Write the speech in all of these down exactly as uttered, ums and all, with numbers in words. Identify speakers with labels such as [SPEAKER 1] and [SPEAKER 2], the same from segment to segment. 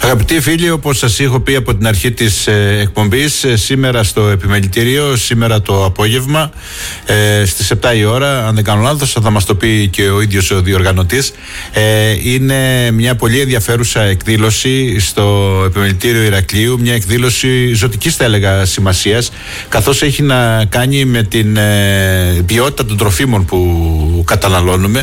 [SPEAKER 1] Αγαπητοί φίλοι, όπως σας έχω πει από την αρχή της ε, εκπομπής, ε, σήμερα στο επιμελητήριο, σήμερα το απόγευμα, ε, στις επτά η ώρα, αν δεν κάνω λάθος, θα μας το πει και ο ίδιος ο διοργανωτής, ε, είναι μια πολύ ενδιαφέρουσα εκδήλωση στο επιμελητήριο Ηρακλείου, μια εκδήλωση ζωτικής, θα έλεγα, σημασίας, καθώς έχει να κάνει με την ε, ποιότητα των τροφίμων που καταναλώνουμε.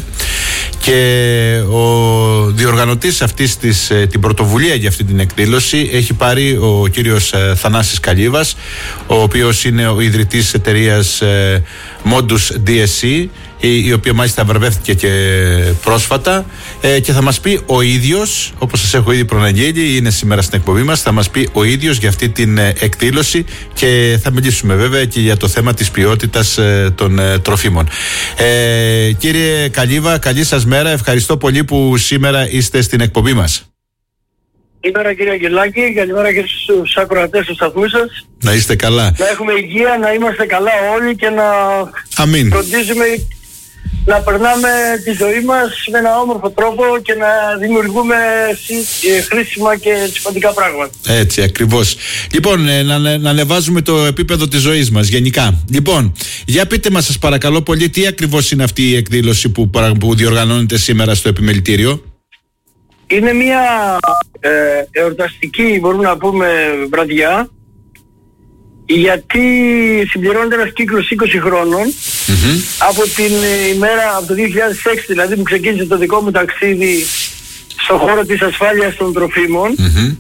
[SPEAKER 1] Και ο διοργανωτής αυτής της, την πρωτοβουλία για αυτή την εκδήλωση έχει πάρει ο κύριος Θανάσης Καλίβας, ο οποίος είναι ο ιδρυτής της εταιρείας Modus ντι ες σι, η οποία μάλιστα βραβεύτηκε και πρόσφατα, ε, και θα μας πει ο ίδιος, όπως σας έχω ήδη προαναγγείλει, είναι σήμερα στην εκπομπή μας, θα μας πει ο ίδιος για αυτή την ε, εκδήλωση και θα μιλήσουμε βέβαια και για το θέμα της ποιότητας ε, των ε, τροφίμων. Ε, κύριε Καλίβα, καλή σας μέρα, ευχαριστώ πολύ που σήμερα είστε στην εκπομπή μας.
[SPEAKER 2] Καλημέρα κύριε Αγγελάκη, καλημέρα και στους ακροατές του σταθμού σας.
[SPEAKER 1] Να είστε καλά.
[SPEAKER 2] Να έχουμε υγεία, να είμαστε καλά όλοι και να
[SPEAKER 1] Αμήν.
[SPEAKER 2] φροντίζουμε να περνάμε τη ζωή μας με ένα όμορφο τρόπο και να δημιουργούμε χρήσιμα και σημαντικά πράγματα.
[SPEAKER 1] Έτσι ακριβώς. Λοιπόν, να, να ανεβάζουμε το επίπεδο της ζωής μας γενικά. Λοιπόν, για πείτε μας σας παρακαλώ πολύ, τι ακριβώς είναι αυτή η εκδήλωση που, που διοργανώνεται σήμερα στο επιμελητήριο?
[SPEAKER 2] Είναι μια ε, εορταστική, μπορούμε να πούμε, βραδιά, γιατί συμπληρώνεται ένας κύκλος είκοσι χρόνων mm-hmm. από την ημέρα, από το δύο χιλιάδες έξι δηλαδή, που ξεκίνησε το δικό μου ταξίδι στον χώρο της ασφάλειας των τροφίμων mm-hmm.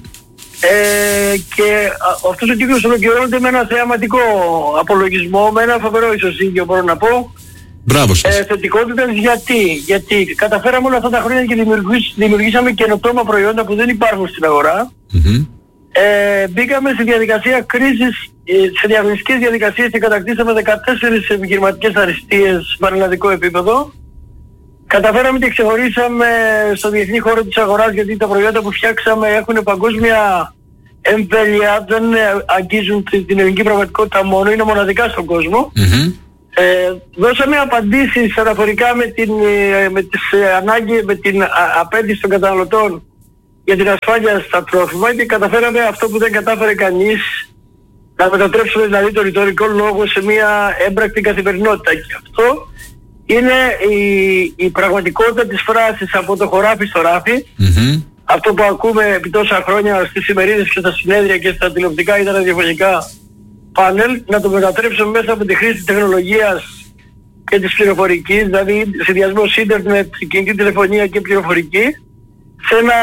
[SPEAKER 2] ε, και α, αυτός ο κύκλος ολοκληρώνεται με ένα θεαματικό απολογισμό, με ένα φοβερό ισοσύγγιο, μπορώ να πω.
[SPEAKER 1] Μπράβο σας.
[SPEAKER 2] Ε, θετικότητας γιατί, γιατί καταφέραμε όλα αυτά τα χρόνια και δημιουργήσαμε καινοτόμα προϊόντα που δεν υπάρχουν στην αγορά. Mm-hmm. Ε, μπήκαμε στη διαδικασία κρίσης, σε διαγωνιστικές διαδικασίες και κατακτήσαμε δεκατέσσερις επιχειρηματικές αριστείες σε πανελλαδικό επίπεδο. Καταφέραμε και ξεχωρίσαμε στο διεθνή χώρο της αγοράς, γιατί τα προϊόντα που φτιάξαμε έχουν παγκόσμια εμβέλεια, δεν αγγίζουν την ελληνική πραγματικότητα μόνο, είναι μοναδικά στον κόσμο. Mm-hmm. Ε, δώσαμε απαντήσεις αναφορικά με την, με τις ανάγκες, με την απέτηση των καταναλωτών για την ασφάλεια στα τρόφιμα και καταφέραμε αυτό που δεν κατάφερε κανείς, να μετατρέψουμε δηλαδή το ρητορικό λόγο σε μια έμπρακτη καθημερινότητα. Και αυτό είναι η, η πραγματικότητα της φράσης από το χωράφι στο ράφι. Mm-hmm. Αυτό που ακούμε επί τόσα χρόνια στις ημερίδες και στα συνέδρια και στα τηλεοπτικά ή τα ραδιοφωνικά πάνελ, να το μετατρέψουμε μέσα από τη χρήση της τεχνολογίας και της πληροφορικής, δηλαδή συνδυασμός ίντερνετ, κινητή τηλεφωνία και πληροφορική, σε ένα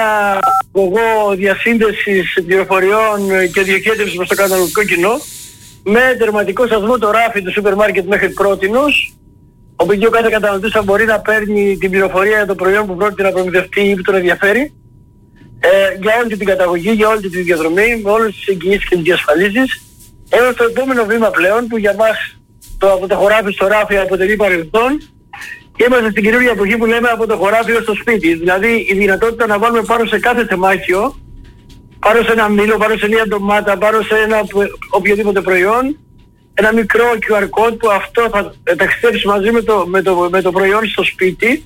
[SPEAKER 2] αγωγό διασύνδεσης πληροφοριών και διοχέτευσης προς το καταναλωτικό κοινό, με τερματικό σταθμό το ράφι του σούπερ μάρκετ μέχρι πρότινος, όπου και ο κάθε καταναλωτής θα μπορεί να παίρνει την πληροφορία για το προϊόν που πρόκειται να προμηθευτεί ή που τον ενδιαφέρει, ε, για όλη την καταγωγή, για όλη τη διαδρομή, με όλες τις εγγυήσεις και τις διασφαλίσεις, έως το επόμενο βήμα πλέον, που για μας το, από το χωράφι στο ράφι αποτελεί παρελθόν, και είμαστε στην καινούργια εποχή που λέμε από το χωράφι ως το σπίτι. Δηλαδή η δυνατότητα να βάλουμε πάνω σε κάθε θεμάχιο, πάνω σε ένα μήλο, πάνω σε μια ντομάτα, πάνω σε ένα οποιοδήποτε προϊόν, ένα μικρό κιου αρ code που αυτό θα ταξιδέψει μαζί με το, με, το, με το προϊόν στο σπίτι,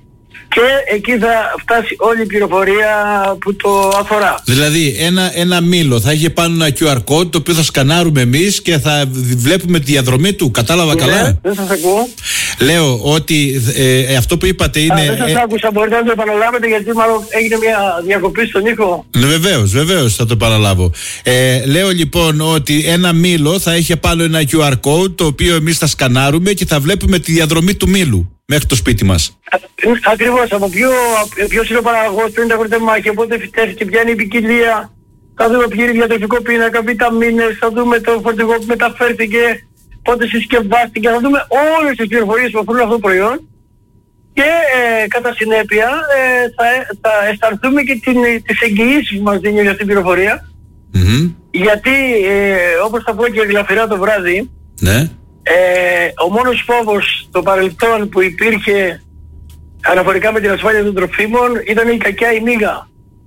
[SPEAKER 2] και εκεί θα φτάσει όλη η πληροφορία που το αφορά.
[SPEAKER 1] Δηλαδή ένα, ένα μήλο θα έχει πάνω ένα κιου αρ code, το οποίο θα σκανάρουμε εμείς και θα βλέπουμε τη διαδρομή του. Κατάλαβα ναι, καλά?
[SPEAKER 2] Δεν σας ακούω.
[SPEAKER 1] Λέω ότι ε, αυτό που είπατε είναι... Α,
[SPEAKER 2] δεν σας
[SPEAKER 1] ε,
[SPEAKER 2] άκουσα, μπορείτε να το επαναλάβετε, γιατί μάλλον έγινε μια διακοπή στον ήχο.
[SPEAKER 1] Ναι, βεβαίως, βεβαίως θα το επαναλάβω. Ε, λέω λοιπόν ότι ένα μήλο θα έχει πάνω ένα κιου αρ code, το οποίο εμείς θα σκανάρουμε και θα βλέπουμε τη διαδρομή του μήλου μέχρι το σπίτι μας.
[SPEAKER 2] Ακριβώς, από ποιο, ποιος είναι ο παραγωγός, ποιο είναι τα χορτεμάχια, πότε φυτεύτηκε, ποια είναι η ποικιλία, θα δούμε ποιο είναι διατροφικό πίνακα, βιταμίνες, θα δούμε το φορτηγό που μεταφέρθηκε, πότε συσκευάστηκε, θα δούμε όλες τις πληροφορίες που αφορούν αυτό το προϊόν και ε, κατά συνέπεια ε, θα, θα αισθανθούμε και την, τις εγγυήσεις που μας δίνει για αυτή την πληροφορία. Mm-hmm. Γιατί ε, όπως θα πω και γλαφυρά το βράδυ,
[SPEAKER 1] ναι.
[SPEAKER 2] Ε, ο μόνος φόβος στο παρελθόν που υπήρχε αναφορικά με την ασφάλεια των τροφίμων ήταν η κακιά η μύγα.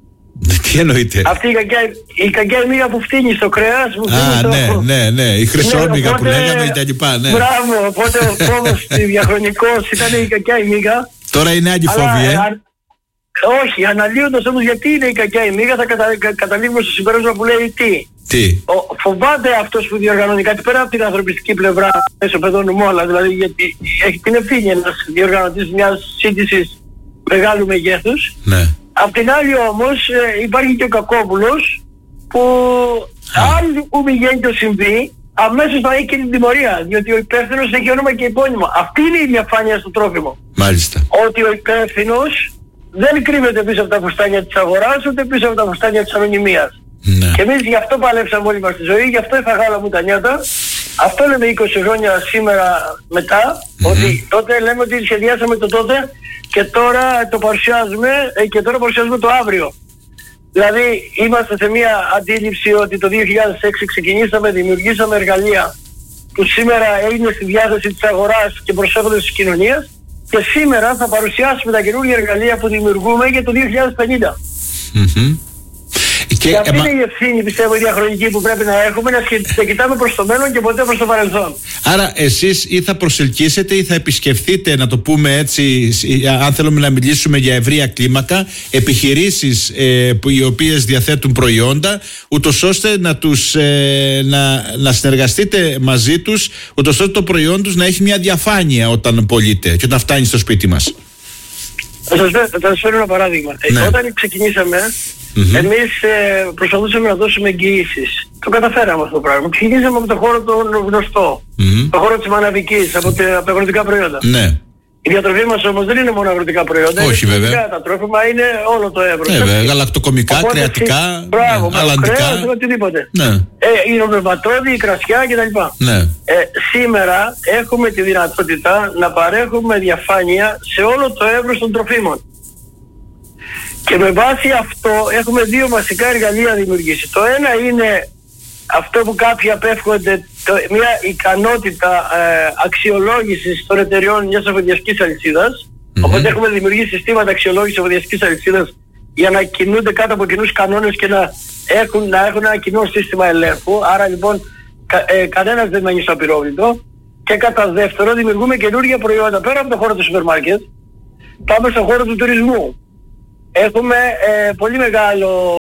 [SPEAKER 1] Τι εννοείται?
[SPEAKER 2] Αυτή η κακιά, η κακιά η μύγα που φτύνει στο κρέας. Που
[SPEAKER 1] Α,
[SPEAKER 2] στο...
[SPEAKER 1] ναι, ναι, ναι, η χρυσόμυγα ναι, που λέγαμε και τα λοιπά, ναι.
[SPEAKER 2] Μπράβο, οπότε ο φόβος διαχρονικός ήταν η κακιά η μύγα.
[SPEAKER 1] Τώρα είναι άλλη φόβη, ε.
[SPEAKER 2] όχι, αναλύοντας όμως γιατί είναι η κακιά η μύγα, θα κατα, κα, καταλήγουμε στο συμπέρασμα που λέει τι.
[SPEAKER 1] Τι.
[SPEAKER 2] Ο, φοβάται αυτός που διοργανώνει κάτι πέρα από την ανθρωπιστική πλευρά μέσω παιδών μόλα, δηλαδή γιατί έχει την ευθύνη ένας διοργανωτής μιας σύντησης μεγάλου μεγέθους.
[SPEAKER 1] Ναι.
[SPEAKER 2] Απ' την άλλη όμως ε, υπάρχει και ο Κακόπουλος που yeah. αν ου μη γέννητο συμβεί, αμέσως θα έχει και την τιμωρία, διότι ο υπεύθυνος έχει όνομα και υπόνυμο. Αυτή είναι η διαφάνεια στο τρόφιμο.
[SPEAKER 1] Μάλιστα.
[SPEAKER 2] Ότι ο υπεύθυνος δεν κρύβεται πίσω από τα φουστάνια της αγοράς, ούτε πίσω από τα φουστάνια της ανωνυμίας.
[SPEAKER 1] Ναι.
[SPEAKER 2] Και εμείς γι' αυτό παλέψαμε όλη μας τη ζωή, γι' αυτό έφαγα μου τα νιάτα. Αυτό λέμε είκοσι χρόνια σήμερα μετά, mm-hmm. ότι τότε λέμε ότι σχεδιάσαμε το τότε και τώρα το παρουσιάζουμε και τώρα παρουσιάζουμε το αύριο. Δηλαδή είμαστε σε μια αντίληψη ότι το δύο χιλιάδες έξι ξεκινήσαμε, δημιουργήσαμε εργαλεία που σήμερα είναι στη διάθεση της αγοράς και προσφέρονται της κοινωνίας και σήμερα θα παρουσιάσουμε τα καινούργια εργαλεία που δημιουργούμε για το δύο χιλιάδες πενήντα.
[SPEAKER 1] Mm-hmm. Και,
[SPEAKER 2] και αυτή
[SPEAKER 1] εμα...
[SPEAKER 2] είναι η ευθύνη, πιστεύω, η διαχρονική που πρέπει να έχουμε, να σκε... κοιτάμε προς το μέλλον και ποτέ προς το παρελθόν.
[SPEAKER 1] Άρα εσείς ή θα προσελκύσετε ή θα επισκεφθείτε, να το πούμε έτσι, αν θέλουμε να μιλήσουμε για ευρεία κλίμακα, επιχειρήσεις ε, που, οι οποίες διαθέτουν προϊόντα, ούτως ώστε να, τους, ε, να, να συνεργαστείτε μαζί τους, ούτως ώστε το προϊόν τους να έχει μια διαφάνεια όταν πωλείται και όταν φτάνει στο σπίτι μας.
[SPEAKER 2] Θα σας, θα σας φέρω ένα παράδειγμα. Ναι. Ε, όταν ξεκινήσαμε, mm-hmm. εμείς ε, προσπαθούσαμε να δώσουμε εγγυήσεις. Το καταφέραμε αυτό το πράγμα. Ξεκινήσαμε από το χώρο το γνωστό, mm-hmm. το χώρο της μαναβικής, από, τε, από τα αγροτικά προϊόντα.
[SPEAKER 1] Ναι.
[SPEAKER 2] Η διατροφή μας όμως δεν είναι μόνο αγροτικά προϊόντα.
[SPEAKER 1] Όχι,
[SPEAKER 2] είναι
[SPEAKER 1] βέβαια.
[SPEAKER 2] Τα τρόφιμα είναι όλο το εύρος.
[SPEAKER 1] Ναι, βέβαια. Γαλακτοκομικά, οπότε, κρεατικά,
[SPEAKER 2] μπράβο,
[SPEAKER 1] ναι, αλλαντικά.
[SPEAKER 2] Κρέας, οτιδήποτε.
[SPEAKER 1] Ναι.
[SPEAKER 2] Ε, η ονομευματώδη, η κρασιά κτλ.
[SPEAKER 1] Ναι.
[SPEAKER 2] Ε, σήμερα έχουμε τη δυνατότητα να παρέχουμε διαφάνεια σε όλο το εύρος των τροφίμων. Και με βάση αυτό έχουμε δύο βασικά εργαλεία δημιουργήσει. Το ένα είναι αυτό που κάποιοι απέφχονται, το, μια ικανότητα ε, αξιολόγησης των εταιριών μιας εφοδιαστικής αλυσίδας. Mm-hmm. Οπότε έχουμε δημιουργήσει συστήματα αξιολόγησης εφοδιαστικής αλυσίδας για να κινούνται κάτω από κοινούς κανόνες και να έχουν, να έχουν ένα κοινό σύστημα ελέγχου. Άρα λοιπόν κα, ε, κανένας δεν μένει στο απειρόβλητο. Και κατά δεύτερο δημιουργούμε καινούργια προϊόντα πέρα από το χώρο του σούπερ μάρκετ. Πάμε στον χώρο του τουρισμού. Έχουμε ε, πολύ μεγάλο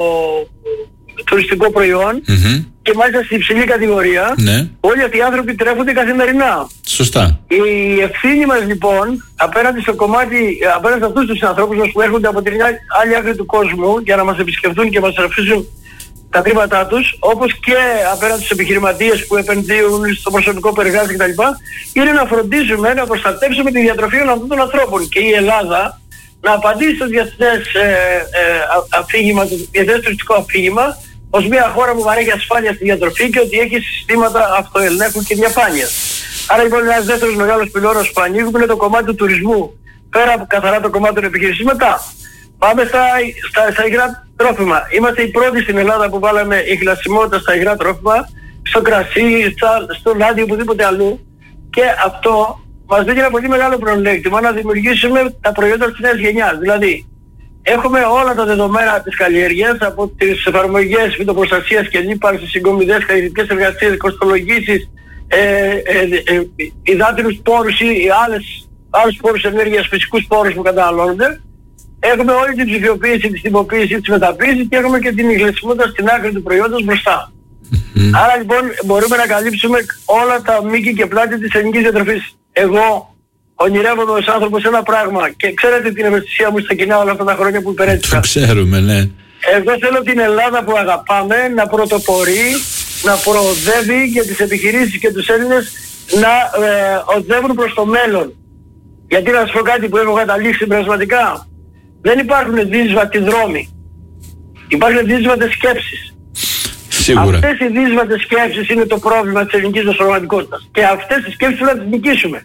[SPEAKER 2] τουριστικό προϊόν mm-hmm. και μάλιστα στην υψηλή κατηγορία. Ναι. Όλοι αυτοί οι άνθρωποι τρέφονται καθημερινά.
[SPEAKER 1] Σωστά.
[SPEAKER 2] Η ευθύνη μας λοιπόν απέναντι στο κομμάτι, απέναντι σε αυτούς τους ανθρώπους μας που έρχονται από την άλλη άκρη του κόσμου για να μας επισκεφτούν και μας αφήσουν τα χρήματά τους, όπως και απέναντι στους επιχειρηματίες που επενδύουν στο προσωπικό που εργάζεται κτλ. Είναι να φροντίζουμε να προστατεύσουμε τη διατροφή αυτών των ανθρώπων. Και η Ελλάδα να απαντήσει στο διεθνές ε, ε, αφήγημα, το διεθνές τουριστικό αφήγημα, ως μια χώρα που παρέχει ασφάλεια στη διατροφή και ότι έχει συστήματα αυτοελέγχου και διαφάνειας. Άρα λοιπόν ένας δεύτερος μεγάλος πυλώνας που ανοίγουμε είναι το κομμάτι του τουρισμού. Πέρα από καθαρά το κομμάτι των επιχειρήσεων. Μετά πάμε στα, στα, στα υγρά τρόφιμα. Είμαστε οι πρώτοι στην Ελλάδα που βάλαμε ηχλασιμότητα στα υγρά τρόφιμα, στο κρασί, στα, στο λάδι, οπουδήποτε αλλού. Και αυτό μας δίνει ένα πολύ μεγάλο πλεονέκτημα να δημιουργήσουμε τα προϊόντα της νέας γενιάς. Δηλαδή, έχουμε όλα τα δεδομένα της καλλιέργειας από τις εφαρμογές φυτοπροστασίας και λίπαρσης, συγκομιδές, καλλιεργητικές εργασίες, κοστολογήσεις, ε, ε, ε, ε, υδάτινους πόρους ή άλλες, άλλους πόρους ενέργειας, φυσικούς πόρους που καταναλώνονται. Έχουμε όλη την ψηφιοποίηση, τη τυποποίηση, τη μεταποίηση και έχουμε και την υγλεσιμότητα στην άκρη του προϊόντος μπροστά. Mm-hmm. Άρα λοιπόν μπορούμε να καλύψουμε όλα τα μήκη και πλάτη της ελληνικής διατροφής. Εγώ ονειρεύομαι ως άνθρωπος ένα πράγμα και ξέρετε την ευαισθησία μου στα κοινά όλα αυτά τα χρόνια που υπερέτησα.
[SPEAKER 1] Το ξέρουμε, ναι.
[SPEAKER 2] Εγώ θέλω την Ελλάδα που αγαπάμε να πρωτοπορεί, να προοδεύει και τις επιχειρήσεις και τους Έλληνες να ε, οδεύουν προς το μέλλον. Γιατί να σας πω κάτι που έχω καταλήξει πνευματικά. Δεν υπάρχουν δύσβατοι δρόμοι. Υπάρχουν δύσβατες σκέψεις.
[SPEAKER 1] Σίγουρα.
[SPEAKER 2] Αυτές οι δύσβατες σκέψεις είναι το πρόβλημα της ελληνικής μας πραγματικότητας. Και αυτές τις σκέψεις πρέπει να τις νικήσουμε.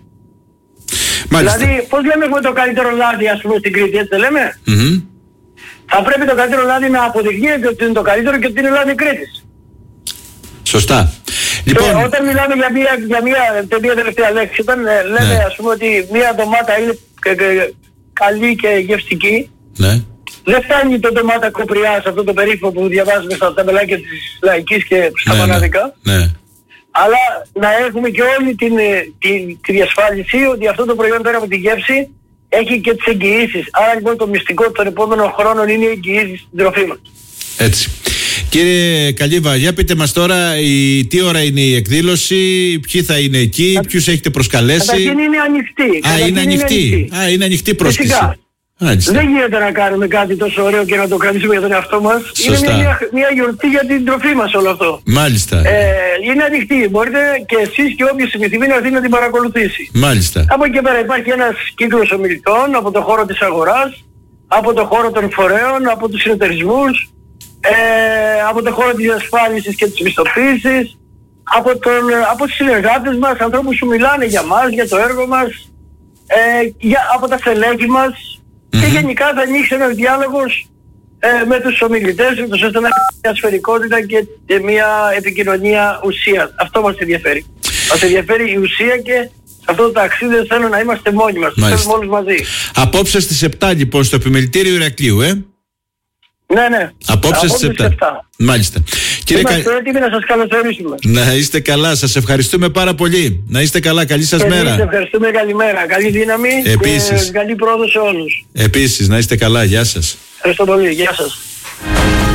[SPEAKER 1] Μάλιστα.
[SPEAKER 2] Δηλαδή, πώς λέμε έχουμε το καλύτερο λάδι, ας πούμε, στην Κρήτη, έτσι δεν λέμε.
[SPEAKER 1] Mm-hmm.
[SPEAKER 2] Θα πρέπει το καλύτερο λάδι να αποδεικνύεται ότι είναι το καλύτερο και ότι είναι λάδι Κρήτης.
[SPEAKER 1] Σωστά. Λοιπόν...
[SPEAKER 2] Και όταν μιλάμε για μια, για μια, μια τελευταία λέξη, όταν λέμε, ναι, ας πούμε ότι μια ντομάτα είναι κα, κα, καλή και γευστική, ναι, δεν φτάνει το ντομάτα κοπριάς, αυτό το περίφημο που διαβάζουμε στα ταμπελάκια της Λαϊκής και στα
[SPEAKER 1] ναι,
[SPEAKER 2] μανάδικα.
[SPEAKER 1] Ναι, ναι.
[SPEAKER 2] Αλλά να έχουμε και όλη την, τη, τη διασφάλιση ότι αυτό το προϊόν πέρα από τη γεύση έχει και τις εγγυήσεις. Άρα λοιπόν το μυστικό των επόμενων χρόνων είναι οι εγγυήσεις στην τροφή μας.
[SPEAKER 1] Έτσι. Κύριε Καλίβα, για πείτε μας τώρα η, τι ώρα είναι η εκδήλωση, ποιοι θα είναι εκεί, θα... ποιους έχετε προσκαλέσει.
[SPEAKER 2] Καταρχήν είναι ανοιχτή.
[SPEAKER 1] Α, είναι ανοιχτή. Α, είναι ανοιχτή πρόσκληση.
[SPEAKER 2] Δεν γίνεται να κάνουμε κάτι τόσο ωραίο και να το κρατήσουμε για τον εαυτό μας.
[SPEAKER 1] Σωστά.
[SPEAKER 2] Είναι μια, μια γιορτή για την τροφή μας όλο αυτό.
[SPEAKER 1] Μάλιστα.
[SPEAKER 2] Ε, είναι ανοιχτή. Μπορείτε και εσείς και όποιος επιθυμεί να έρθει να την παρακολουθήσει.
[SPEAKER 1] Μάλιστα.
[SPEAKER 2] Από εκεί πέρα υπάρχει ένας κύκλος ομιλητών από το χώρο της αγοράς, από το χώρο των φορέων, από τους συνεταιρισμούς, ε, από το χώρο της διασφάλισης και της μισθοποίησης, από, τον, από τους συνεργάτες μας, ανθρώπους που μιλάνε για μας, για το έργο μας, ε, για, από τα στελέχη μας. Mm-hmm. Και γενικά θα ανοίξει ένας διάλογος ε, με τους ομιλητές, ώστε να έχει μια σφαιρικότητα και, και μια επικοινωνία ουσίας. Αυτό μας ενδιαφέρει. Μας ενδιαφέρει η ουσία και αυτό το ταξίδι δεν θέλω να είμαστε μόνοι μας. Θέλουμε όλους μαζί.
[SPEAKER 1] Απόψε στις επτά λοιπόν στο επιμελητήριο Ηρακλείου, ε.
[SPEAKER 2] Ναι, ναι.
[SPEAKER 1] Απόψε στις επτά. επτά. Μάλιστα.
[SPEAKER 2] Είμαστε Κα... έτοιμοι να σας καλωσορίσουμε.
[SPEAKER 1] Να είστε καλά. Σας ευχαριστούμε πάρα πολύ. Να είστε καλά. Καλή σας
[SPEAKER 2] και
[SPEAKER 1] μέρα.
[SPEAKER 2] Σας ευχαριστούμε. Καλημέρα. Καλή δύναμη.
[SPEAKER 1] Επίσης.
[SPEAKER 2] Και καλή πρόοδο σε όλους.
[SPEAKER 1] Επίσης. Να είστε καλά. Γεια σας.
[SPEAKER 2] Ευχαριστώ πολύ. Γεια σας.